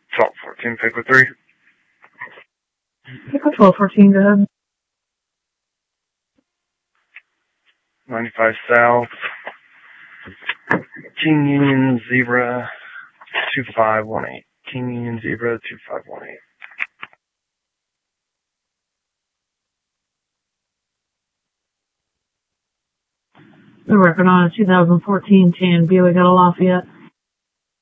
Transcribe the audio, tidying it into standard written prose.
1214, pick with 3. Pick with 1214, go ahead. 95 South. King Union Zebra 2518. King Union Zebra 2518. We're working on a 2014 Tan Buick out of Lafayette.